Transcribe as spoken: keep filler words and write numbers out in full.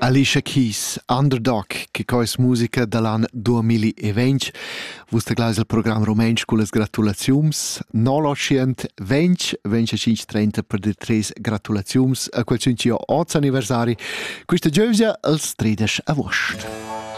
Alicia Keys, Underdog, che cois musica dall'anno duemilaventi. Vuste glais il programma romensch con le gratulaziums. Noloscient venti, venticinque trenta per de tres gratulaziums a quel cinque otto anniversari. Questa giovia als tredes agost.